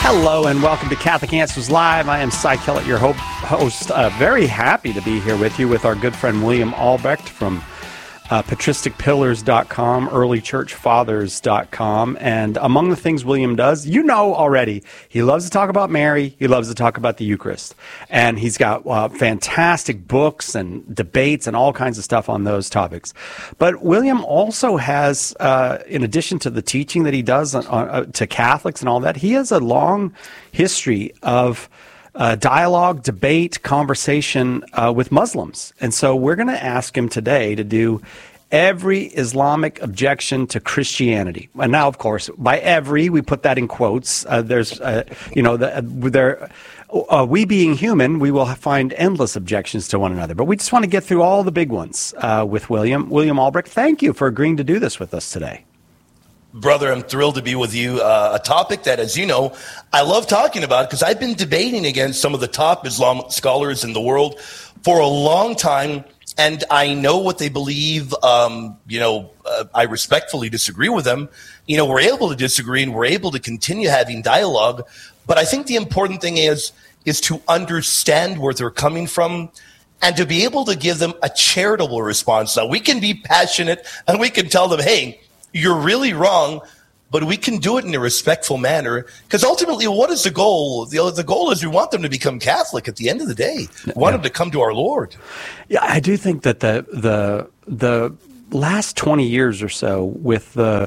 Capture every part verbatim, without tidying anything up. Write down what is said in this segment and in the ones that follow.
Hello and welcome to Catholic Answers Live. I am Cy Kellett, your ho- host. Uh, very happy to be here with you with our good friend William Albrecht from uh, patristic pillars dot com, early church fathers dot com. And among the things William does, you know already, he loves to talk about Mary. He loves to talk about the Eucharist. And he's got uh, fantastic books and debates and all kinds of stuff on those topics. But William also has, uh, in addition to the teaching that he does on, on, uh, to Catholics and all that, he has a long history of Uh, dialogue, debate, conversation uh, with Muslims. And so we're going to ask him today to do every Islamic objection to Christianity. And now, of course, by every, we put that in quotes. Uh, there's, uh, you know, the, there, uh, we being human, we will find endless objections to one another. But we just want to get through all the big ones uh, with William. William Albrecht, thank you for agreeing to do this with us today. Brother, I'm thrilled to be with you. Uh, a topic that, as you know, I love talking about because I've been debating against some of the top Islam scholars in the world for a long time, and I know what they believe. Um, you know, uh, I respectfully disagree with them. You know, we're able to disagree and we're able to continue having dialogue. But I think the important thing is is to understand where they're coming from and to be able to give them a charitable response. Now, we can be passionate and we can tell them, hey, you're really wrong, but we can do it in a respectful manner because ultimately, what is the goal? The, the goal is we want them to become Catholic at the end of the day. We want yeah. them to come to our Lord. Yeah, I do think that the the the last twenty years or so with the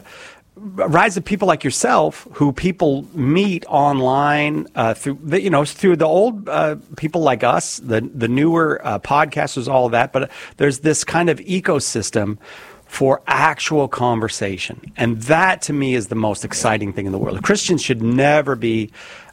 rise of people like yourself who people meet online uh, through, the, you know, through the old uh, people like us, the, the newer uh, podcasters, all of that. But there's this kind of ecosystem for actual conversation. And that, to me, is the most exciting thing in the world. Christians should never be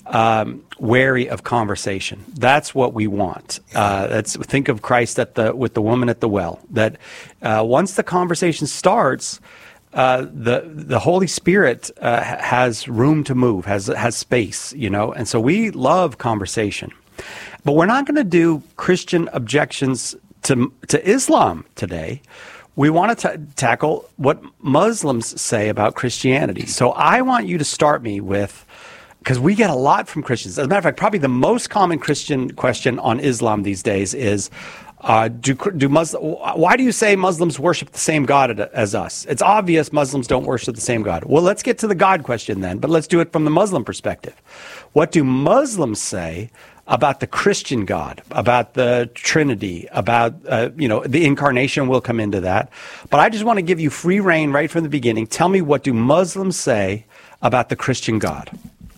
um, wary of conversation. That's what we want. Uh, that's, think of Christ at the with the woman at the well, that uh, once the conversation starts, uh, the the Holy Spirit uh, has room to move, has has space, you know. And so we love conversation. But we're not going to do Christian objections to to Islam today. We want to t- tackle what Muslims say about Christianity. So I want you to start me with, because we get a lot from Christians. As a matter of fact, probably the most common Christian question on Islam these days is, uh, do, do Muslim, why do you say Muslims worship the same God as us? It's obvious Muslims don't worship the same God. Well, let's get to the God question then, but let's do it from the Muslim perspective. What do Muslims say about the Christian God, about the Trinity, about, uh, you know, the incarnation? Will come into that. But I just want to give you free reign right from the beginning. Tell me, what do Muslims say about the Christian God?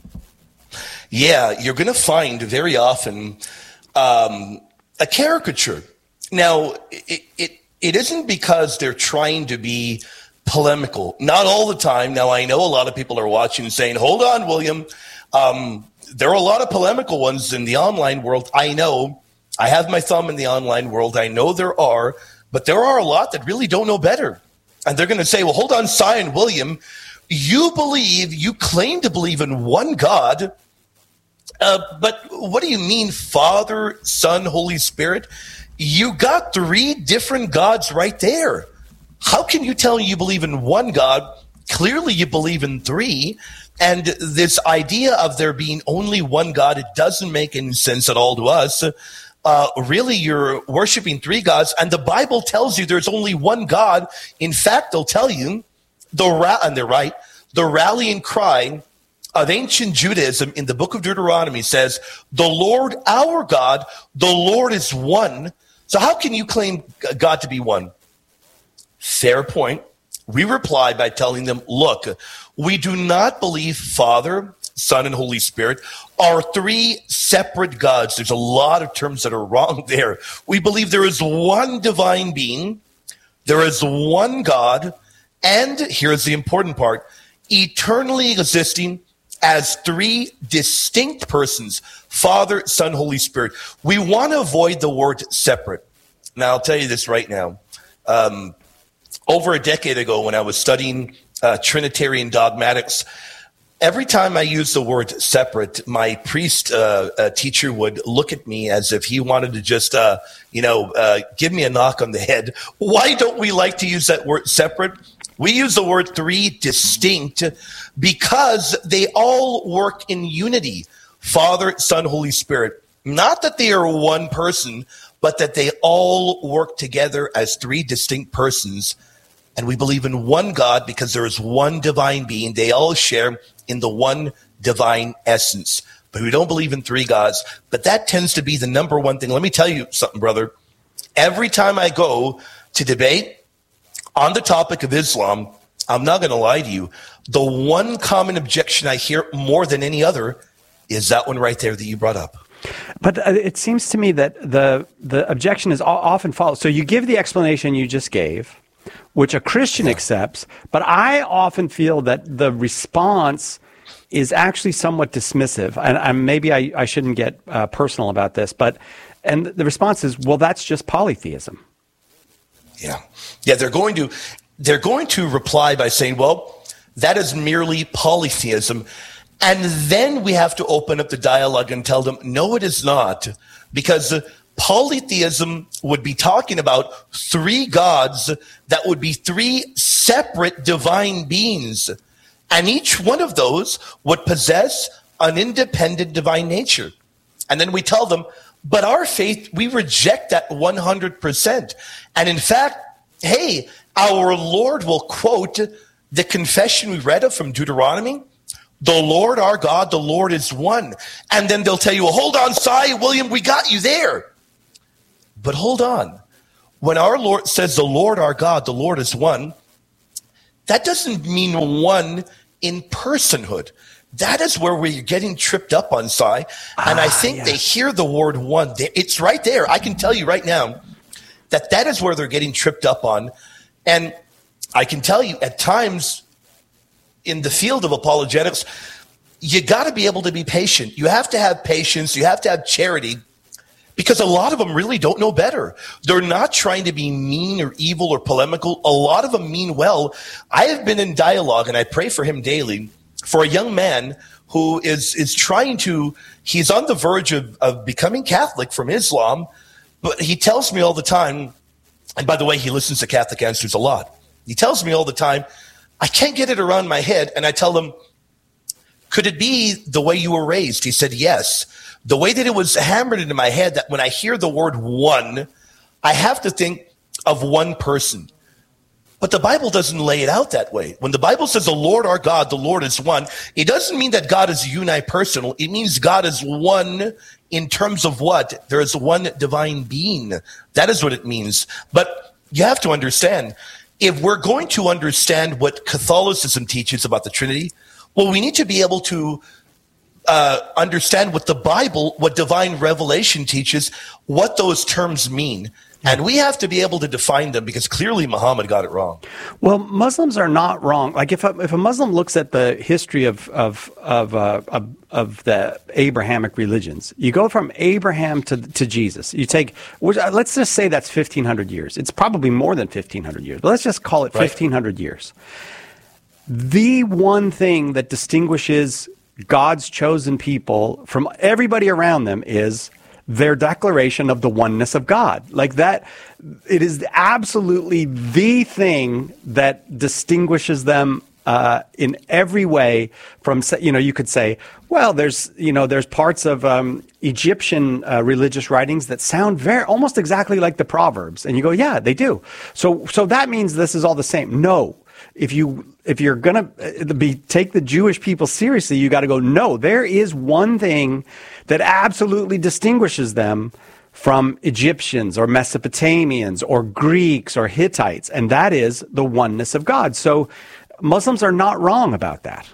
Yeah, you're going to find very often um, a caricature. Now, it, it it isn't because they're trying to be polemical. Not all the time. Now, I know a lot of people are watching and saying, hold on, William. Um, There are a lot of polemical ones in the online world. I know. I have my thumb in the online world. I know there are, but there are a lot that really don't know better. And they're going to say, well, hold on, Cy and William, you believe, you claim to believe in one God, uh, but what do you mean, Father, Son, Holy Spirit? You got three different gods right there. How can you tell you believe in one God? Clearly you believe in three. And this idea of there being only one God, it doesn't make any sense at all to us. Uh, really, you're worshiping three gods, and the Bible tells you there's only one God. In fact, they'll tell you, the ra- and they're right, the rallying cry of ancient Judaism in the book of Deuteronomy says, the Lord our God, the Lord is one. So how can you claim God to be one? Fair point. We reply by telling them, look, we do not believe Father, Son, and Holy Spirit are three separate gods. There's a lot of terms that are wrong there. We believe there is one divine being, there is one God, and here's the important part, eternally existing as three distinct persons, Father, Son, Holy Spirit. We want to avoid the word separate. Now, I'll tell you this right now. Um, over a decade ago, when I was studying uh, Trinitarian dogmatics, every time I used the word separate, my priest uh, uh, teacher would look at me as if he wanted to just, uh, you know, uh, give me a knock on the head. Why don't we like to use that word separate? We use the word three distinct because they all work in unity. Father, Son, Holy Spirit. Not that they are one person, but that they all work together as three distinct persons. And we believe in one God because there is one divine being. They all share in the one divine essence. But we don't believe in three gods. But that tends to be the number one thing. Let me tell you something, brother. Every time I go to debate on the topic of Islam, I'm not going to lie to you, the one common objection I hear more than any other is that one right there that you brought up. But uh, it seems to me that the the objection is o- often followed. So you give the explanation you just gave, which a Christian yeah. accepts, but I often feel that the response is actually somewhat dismissive. And, and maybe I, I shouldn't get uh, personal about this, but and the response is, well, that's just polytheism. Yeah. Yeah, they're going to they're going to reply by saying, well, that is merely polytheism. And then we have to open up the dialogue and tell them, no, it is not. Because polytheism would be talking about three gods that would be three separate divine beings. And each one of those would possess an independent divine nature. And then we tell them, but our faith, we reject that one hundred percent. And in fact, hey, our Lord will quote the confession we read of from Deuteronomy. The Lord our God, the Lord is one. And then they'll tell you, well, hold on, Si, William, we got you there. But hold on. When our Lord says the Lord our God, the Lord is one, that doesn't mean one in personhood. That is where we're getting tripped up on, Si. And ah, I think yeah. they hear the word one. It's right there. I can tell you right now that that is where they're getting tripped up on. And I can tell you at times in the field of apologetics, you got to be able to be patient. You have to have patience. You have to have charity because a lot of them really don't know better. They're not trying to be mean or evil or polemical. A lot of them mean well. I have been in dialogue, and I pray for him daily, for a young man who is is trying to, he's on the verge of, of becoming Catholic from Islam, but he tells me all the time, and by the way, he listens to Catholic Answers a lot. He tells me all the time, I can't get it around my head. And I tell him, could it be the way you were raised? He said, yes. The way that it was hammered into my head that when I hear the word one, I have to think of one person. But the Bible doesn't lay it out that way. When the Bible says the Lord our God, the Lord is one, it doesn't mean that God is unipersonal. It means God is one in terms of what? There is one divine being. That is what it means. But you have to understand, if we're going to understand what Catholicism teaches about the Trinity, well, we need to be able to uh, understand what the Bible, what divine revelation teaches, what those terms mean. And we have to be able to define them because clearly Muhammad got it wrong. Well, Muslims are not wrong. Like if a, if a Muslim looks at the history of of of, uh, of of the Abrahamic religions, you go from Abraham to to Jesus. You take, which, uh, let's just say that's fifteen hundred years. It's probably more than fifteen hundred years, but let's just call it right. fifteen hundred years. The one thing that distinguishes God's chosen people from everybody around them is their declaration of the oneness of God. Like that, it is absolutely the thing that distinguishes them uh, in every way from, you know, you could say, well, there's, you know, there's parts of um, Egyptian uh, religious writings that sound very, almost exactly like the Proverbs. And you go, yeah, they do. So, so that means this is all the same. No. If you if you're gonna be take the Jewish people seriously, you got to go, no, there is one thing that absolutely distinguishes them from Egyptians or Mesopotamians or Greeks or Hittites, and that is the oneness of God. So Muslims are not wrong about that.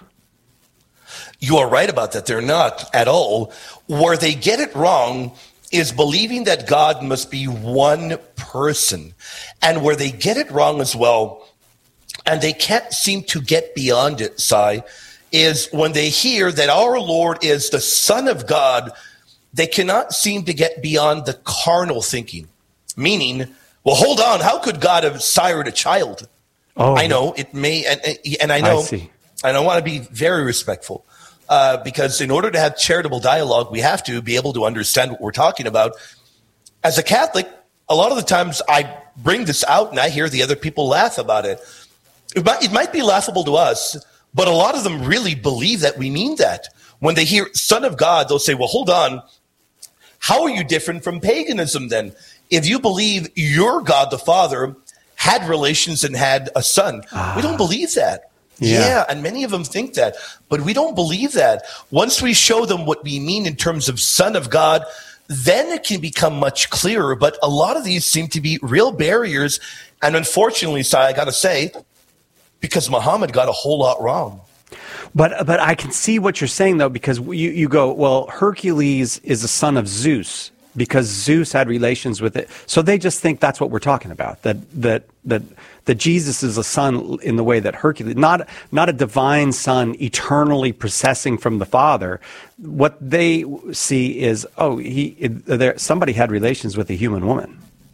You are right about that. They're not at all. Where they get it wrong is believing that God must be one person. And where they get it wrong as well, and they can't seem to get beyond it, Si, is when they hear that our Lord is the Son of God, they cannot seem to get beyond the carnal thinking. Meaning, well, hold on, how could God have sired a child? Oh, I know it may, and, and I know, I see. And I want to be very respectful, uh, because in order to have charitable dialogue, we have to be able to understand what we're talking about. As a Catholic, a lot of the times I bring this out and I hear the other people laugh about it. It might, it might be laughable to us, but a lot of them really believe that we mean that. When they hear Son of God, they'll say, well, hold on. How are you different from paganism then? If you believe your God the Father had relations and had a son, ah. we don't believe that. Yeah. yeah, and many of them think that, but we don't believe that. Once we show them what we mean in terms of Son of God, then it can become much clearer. But a lot of these seem to be real barriers. And unfortunately, Si, I got to say, because Muhammad got a whole lot wrong. But but I can see what you're saying, though, because you, you go, well, Hercules is a son of Zeus because Zeus had relations with it. So they just think that's what we're talking about, that that that that Jesus is a son in the way that Hercules, not not a divine son eternally processing from the Father. What they see is, oh, he there somebody had relations with a human woman.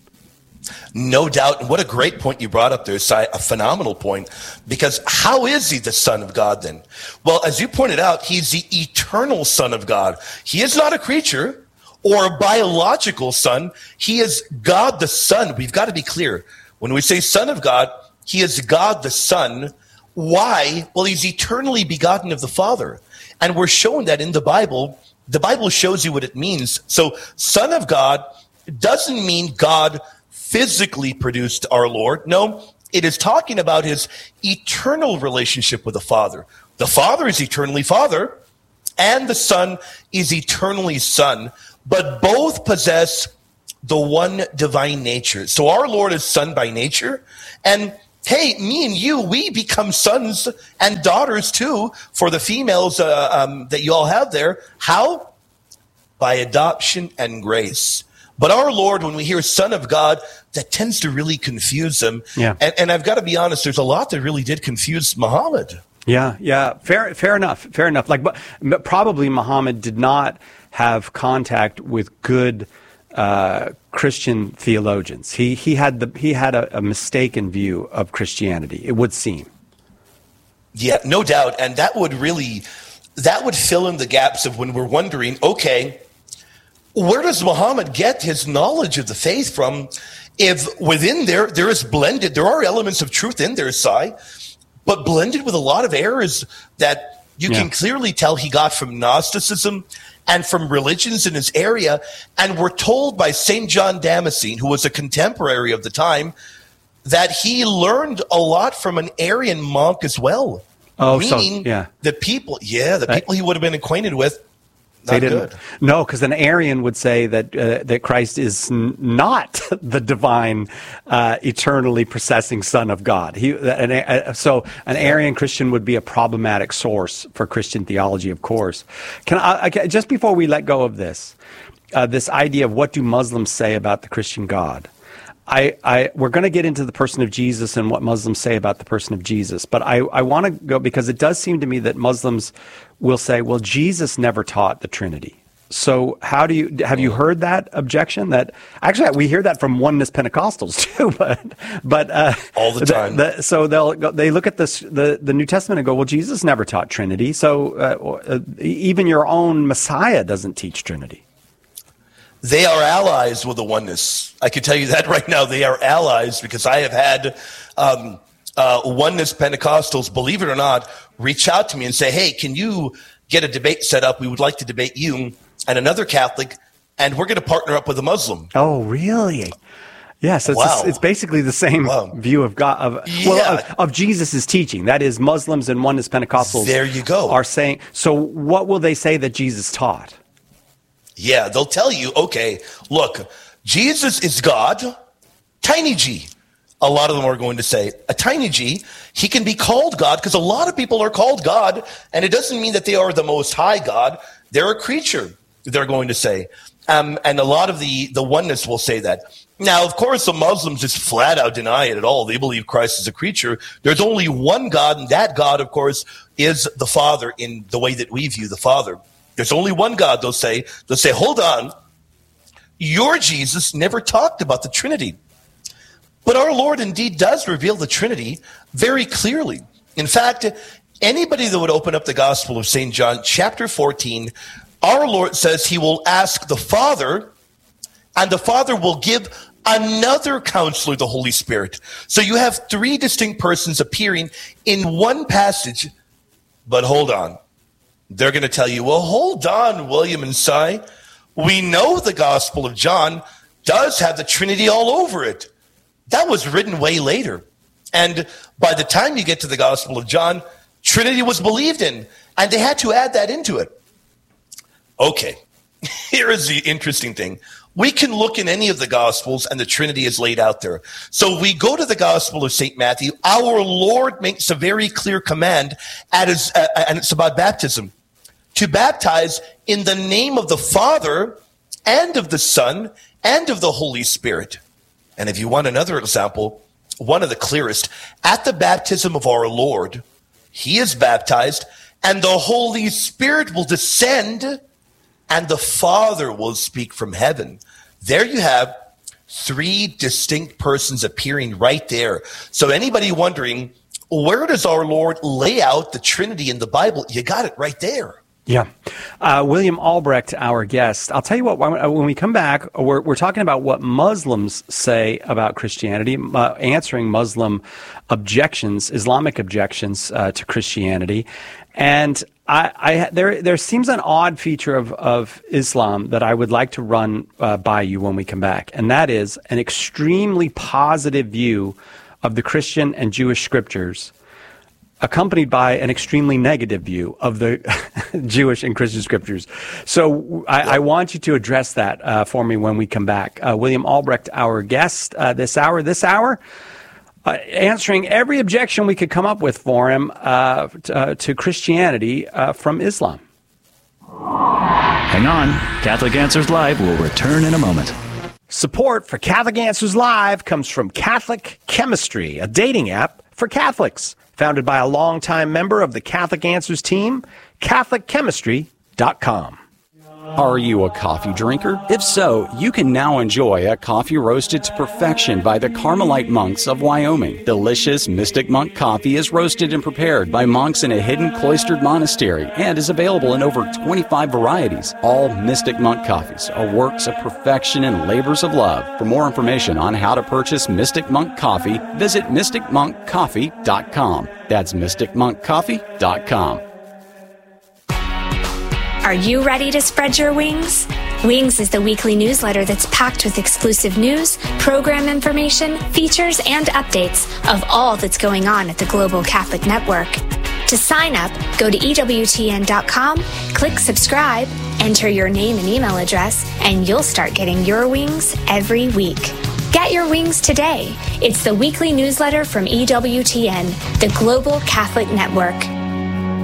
No doubt. And what a great point you brought up there, Si, a phenomenal point. Because how is he the Son of God then? Well, as you pointed out, he's the eternal Son of God. He is not a creature or a biological son. He is God the Son. We've got to be clear. When we say Son of God, he is God the Son. Why? Well, he's eternally begotten of the Father. And we're shown that in the Bible. The Bible shows you what it means. So Son of God doesn't mean God physically produced our Lord. No, it is talking about his eternal relationship with the Father. The Father is eternally Father, and the Son is eternally Son, but both possess the one divine nature. So our Lord is Son by nature, and hey, me and you, we become sons and daughters too for the females uh, um, that you all have there. How? By adoption and grace. But our Lord, when we hear Son of God, that tends to really confuse them. Yeah. And, and I've got to be honest, there's a lot that really did confuse Muhammad. Yeah, yeah, fair, fair enough, fair enough. Like, but, but probably Muhammad did not have contact with good uh, Christian theologians. He he had the he had a, a mistaken view of Christianity, it would seem. Yeah, no doubt, and that would really that would fill in the gaps of when we're wondering, okay, where does Muhammad get his knowledge of the faith from? If within there, there is blended, there are elements of truth in there, Si, but blended with a lot of errors that you yeah. can clearly tell he got from Gnosticism and from religions in his area. And we're told by Saint John Damascene, who was a contemporary of the time, that he learned a lot from an Arian monk as well. Oh, Meaning so, yeah. the people, yeah, the people he would have been acquainted with. Not they didn't. Good. No, because an Arian would say that uh, that Christ is n- not the divine, uh, eternally processing Son of God. He, an, uh, so an Arian Christian would be a problematic source for Christian theology, of course. Can I, I just before we let go of this, uh, this idea of what do Muslims say about the Christian God? I, I, we're going to get into the person of Jesus and what Muslims say about the person of Jesus, but I, I want to go because it does seem to me that Muslims will say, well, Jesus never taught the Trinity. So how do you, have you heard that objection? That actually we hear that from oneness Pentecostals too, but, but, uh, all the time. The, the, so they'll go, they look at this, the, the New Testament and go, well, Jesus never taught Trinity. So, uh, even your own Messiah doesn't teach Trinity. They are allies with the oneness. I can tell you that right now. They are allies because I have had um, uh, oneness Pentecostals, believe it or not, reach out to me and say, hey, can you get a debate set up? We would like to debate you and another Catholic, and we're going to partner up with a Muslim. Oh, really? Yes, it's, wow. a, it's basically the same wow. view of God, of, yeah. well, of, of Jesus' teaching. That is, Muslims and oneness Pentecostals there you go. are saying, so what will they say that Jesus taught? Yeah, they'll tell you, okay, look, Jesus is God, tiny g. A lot of them are going to say, a tiny g, he can be called God, because a lot of people are called God, and it doesn't mean that they are the most high God. They're a creature, they're going to say. Um, and a lot of the, the oneness will say that. Now, of course, the Muslims just flat out deny it at all. They believe Christ is a creature. There's only one God, and that God, of course, is the Father in the way that we view the Father. There's only one God, they'll say. They'll say, hold on, your Jesus never talked about the Trinity. But our Lord indeed does reveal the Trinity very clearly. In fact, anybody that would open up the Gospel of Saint John, chapter fourteen, our Lord says he will ask the Father, and the Father will give another counselor, the Holy Spirit. So you have three distinct persons appearing in one passage. But hold on. They're going to tell you, well, hold on, William and Si. We know the Gospel of John does have the Trinity all over it. That was written way later. And by the time you get to the Gospel of John, Trinity was believed in, and they had to add that into it. Okay, here is the interesting thing. We can look in any of the Gospels, and the Trinity is laid out there. So we go to the Gospel of Saint Matthew. Our Lord makes a very clear command, at his, uh, and it's about baptism, to baptize in the name of the Father and of the Son and of the Holy Spirit. And if you want another example, one of the clearest, at the baptism of our Lord, he is baptized, and the Holy Spirit will descend, and the Father will speak from heaven. There you have three distinct persons appearing right there. So anybody wondering, where does our Lord lay out the Trinity in the Bible? You got it right there. Yeah. Uh, William Albrecht, our guest. I'll tell you what, when we come back, we're, we're talking about what Muslims say about Christianity, uh, answering Muslim objections, Islamic objections uh, to Christianity. And I, I, there, there seems an odd feature of, of Islam that I would like to run uh, by you when we come back. And that is an extremely positive view of the Christian and Jewish scriptures, accompanied by an extremely negative view of the Jewish and Christian scriptures. So I, I want you to address that uh, for me when we come back. Uh, William Albrecht, our guest uh, this hour, this hour, uh, answering every objection we could come up with for him uh, to, uh, to Christianity uh, from Islam. Hang on. Catholic Answers Live will return in a moment. Support for Catholic Answers Live comes from Catholic Chemistry, a dating app for Catholics. Founded by a longtime member of the Catholic Answers team, Catholic Chemistry dot com. Are you a coffee drinker? If so, you can now enjoy a coffee roasted to perfection by the Carmelite monks of Wyoming. Delicious Mystic Monk coffee is roasted and prepared by monks in a hidden cloistered monastery and is available in over twenty-five varieties. All Mystic Monk coffees are works of perfection and labors of love. For more information on how to purchase Mystic Monk coffee, visit mystic monk coffee dot com. That's mystic monk coffee dot com. Are you ready to spread your wings? Wings is the weekly newsletter that's packed with exclusive news, program information, features, and updates of all that's going on at the Global Catholic Network. To sign up, go to E W T N dot com, click subscribe, enter your name and email address, and you'll start getting your wings every week. Get your wings today. It's the weekly newsletter from E W T N, the Global Catholic Network.